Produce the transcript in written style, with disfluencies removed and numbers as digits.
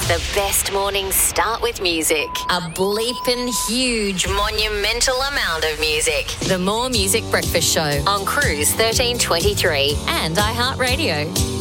The best mornings start with music. A bleeping huge, monumental amount of music. The More Music Breakfast Show on Cruise 1323 and iHeartRadio.